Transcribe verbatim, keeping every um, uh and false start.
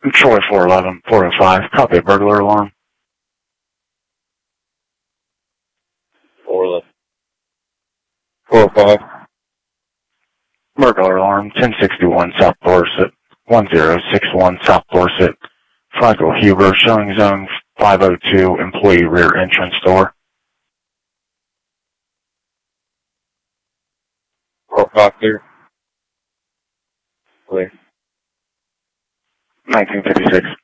Troy four eleven, four oh five, copy a burglar alarm. four eleven. four oh five. Burglar alarm, ten sixty-one South Dorset, one zero six one South Dorset. Franco Huber, showing zone five oh two, employee rear entrance door. four oh five clear. Clear. nineteen fifty-six.